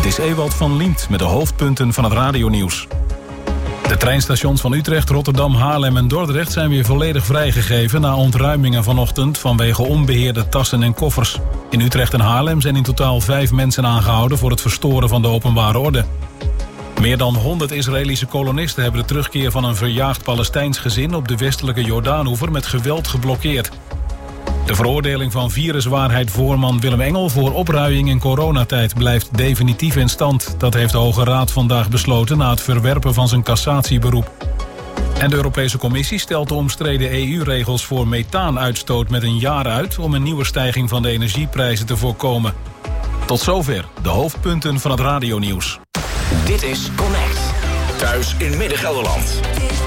Dit is Ewald van Liemt met de hoofdpunten van het radionieuws. De treinstations van Utrecht, Rotterdam, Haarlem en Dordrecht zijn weer volledig vrijgegeven na ontruimingen vanochtend vanwege onbeheerde tassen en koffers. In Utrecht en Haarlem zijn in totaal 5 mensen aangehouden voor het verstoren van de openbare orde. Meer dan 100 Israëlische kolonisten hebben de terugkeer van een verjaagd Palestijns gezin op de westelijke Jordaanoever met geweld geblokkeerd. De veroordeling van viruswaarheid-voorman Willem Engel voor opruiing in coronatijd blijft definitief in stand. Dat heeft de Hoge Raad vandaag besloten na het verwerpen van zijn cassatieberoep. En de Europese Commissie stelt de omstreden EU-regels voor methaanuitstoot met een jaar uit om een nieuwe stijging van de energieprijzen te voorkomen. Tot zover de hoofdpunten van het radionieuws. Dit is Connect. Thuis in Midden-Gelderland.